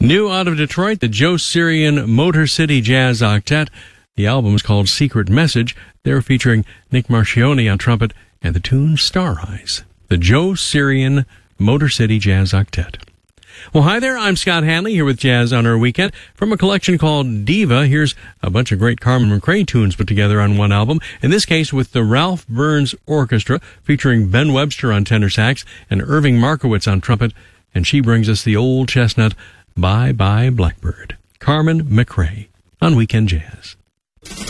New out of Detroit, the Joe Sirian Motor City Jazz Octet. The album is called Secret Message. They're featuring Nick Marchioni on trumpet and the tune Star Eyes. The Joe Sirian Motor City Jazz Octet. Well, hi there. I'm Scott Hanley here with Jazz on Our Weekend. From a collection called Diva, here's a bunch of great Carmen McRae tunes put together on one album. In this case, with the Ralph Burns Orchestra, featuring Ben Webster on tenor sax and Irving Markowitz on trumpet. And she brings us the old chestnut, Bye Bye Blackbird. Carmen McRae on Weekend Jazz.